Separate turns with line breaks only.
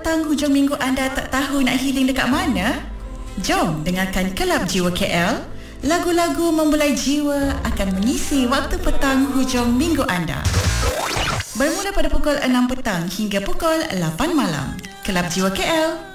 petang hujung minggu anda tak tahu nak healing dekat mana? Jom dengarkan Kelab Jiwa KL. Lagu-lagu membulai jiwa akan mengisi waktu petang hujung minggu anda. Bermula pada pukul 6 petang hingga pukul 8 malam. Kelab Jiwa KL.